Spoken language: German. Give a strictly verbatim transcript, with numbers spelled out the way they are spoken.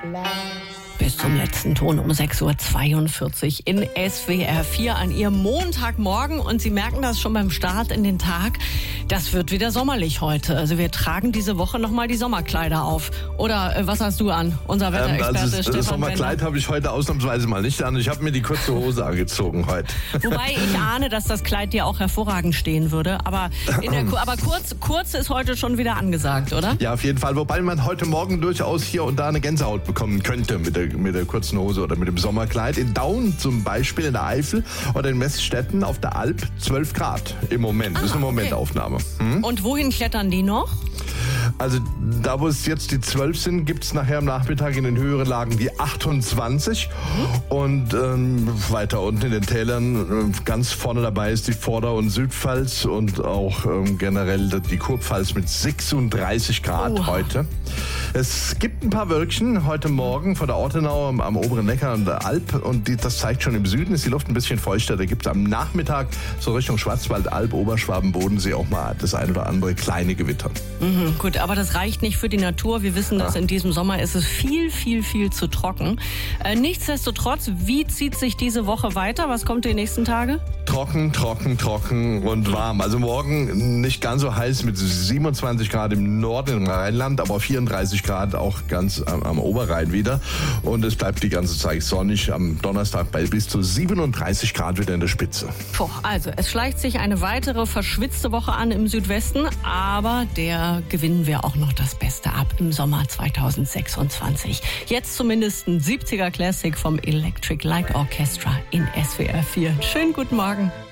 Bis zum letzten Ton um sechs Uhr zweiundvierzig in S W R vier an Ihrem Montagmorgen. Und Sie merken das schon beim Start in den Tag. Das wird wieder sommerlich heute. Also wir tragen diese Woche nochmal die Sommerkleider auf. Oder äh, was hast du an, unser Wetterexperte ähm, also Stefan Das Sommerkleid habe ich heute ausnahmsweise mal nicht an. Ich habe mir die kurze Hose angezogen heute. Wobei ich ahne, dass das Kleid dir auch hervorragend stehen würde. Aber, in der, aber kurz, kurz ist heute schon wieder angesagt, oder? Ja, auf jeden Fall. Wobei man heute Morgen durchaus hier und da eine Gänsehaut bekommen könnte mit der, mit der kurzen Hose oder mit dem Sommerkleid. In Daun zum Beispiel, in der Eifel oder in Messstetten auf der Alp zwölf Grad im Moment. Ah, das ist eine Momentaufnahme. Hm? Und wohin klettern die noch? Also da, wo es jetzt die zwölf sind, gibt es nachher am Nachmittag in den höheren Lagen die achtundzwanzig. Mhm. Und ähm, weiter unten in den Tälern, äh, ganz vorne dabei ist die Vorder- und Südpfalz und auch ähm, generell die Kurpfalz mit sechsunddreißig Grad Oha. heute. Es gibt ein paar Wölkchen heute Morgen vor der Ortenau am, am oberen Neckar und der Alp. Und die, das zeigt schon, im Süden ist die Luft ein bisschen feuchter. Da gibt es am Nachmittag so Richtung Schwarzwald, Alb, Oberschwaben, Bodensee auch mal das ein oder andere kleine Gewitter. Mhm, gut, aber das reicht nicht für die Natur. Wir wissen, dass ja. in diesem Sommer ist es viel, viel, viel zu trocken. Äh, nichtsdestotrotz, wie zieht sich diese Woche weiter? Was kommt die nächsten Tage? Trocken, trocken, trocken und warm. Also morgen nicht ganz so heiß mit siebenundzwanzig Grad im Norden im Rheinland, aber vierunddreißig Grad auch ganz am, am Oberrhein wieder. Und es bleibt die ganze Zeit sonnig. Am Donnerstag bei bis zu siebenunddreißig Grad wieder in der Spitze. Puh, also es schleicht sich eine weitere verschwitzte Woche an im Südwesten, aber der gewinnen wir auch noch das Beste ab im Sommer zweitausendsechsundzwanzig. Jetzt zumindest ein siebziger Classic vom Electric Light Orchestra in S W R vier. Schönen guten Morgen.